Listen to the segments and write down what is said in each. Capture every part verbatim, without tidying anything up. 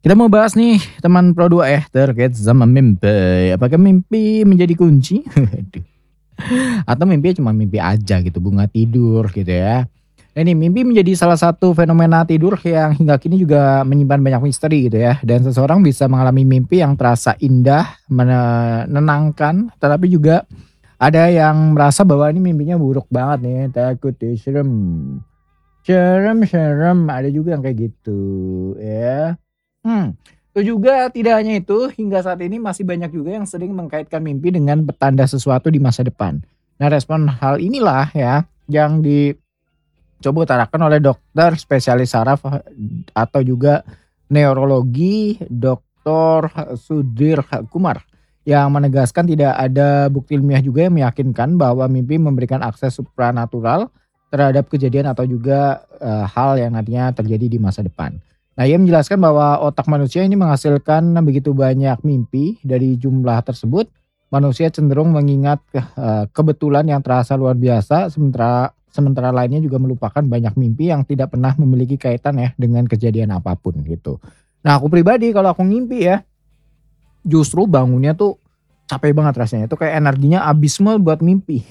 Kita mau bahas nih teman Pro dua ya terkait sama mimpi. Apakah mimpi menjadi kunci? Aduh. Atau mimpi cuma mimpi aja gitu, bunga tidur gitu ya. Nah ini mimpi menjadi salah satu fenomena tidur yang hingga kini juga menyimpan banyak misteri gitu ya. Dan seseorang bisa mengalami mimpi yang terasa indah, menenangkan, tetapi juga ada yang merasa bahwa ini mimpinya buruk banget nih, takut deh, serem. Serem, serem, ada juga yang kayak gitu ya. Hmm, itu juga tidak hanya itu, hingga saat ini masih banyak juga yang sering mengkaitkan mimpi dengan petanda sesuatu di masa depan. Nah, respon hal inilah ya yang dicoba utarakan oleh dokter spesialis saraf eh, atau juga neurologi dokter Sudir Kumar yang menegaskan tidak ada bukti ilmiah juga yang meyakinkan bahwa mimpi memberikan akses supranatural terhadap kejadian atau juga eh, hal yang nantinya terjadi di masa depan. Nah, ia menjelaskan bahwa otak manusia ini menghasilkan begitu banyak mimpi. Dari jumlah tersebut, manusia cenderung mengingat ke eee, kebetulan yang terasa luar biasa, sementara sementara lainnya juga melupakan banyak mimpi yang tidak pernah memiliki kaitan ya dengan kejadian apapun gitu. Nah, aku pribadi kalau aku ngimpi ya, justru bangunnya tuh capek banget rasanya, itu kayak energinya habis semua buat mimpi.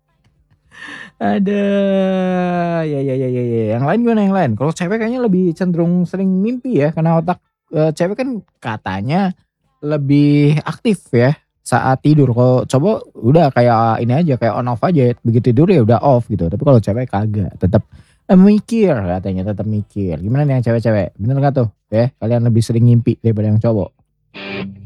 Aduh, ya ya ya ya ya, yang lain gimana yang lain? Kalau cewek kayaknya lebih cenderung sering mimpi ya, karena otak, eee, cewek kan katanya lebih aktif ya saat tidur. Kalau cowok udah kayak ini aja, kayak on off aja, begitu tidur ya udah off gitu. Tapi kalau cewek kagak, tetap, eee, mikir katanya, tetap mikir. Gimana nih yang cewek-cewek, bener nggak tuh ya, kalian lebih sering ngimpi daripada yang cowok?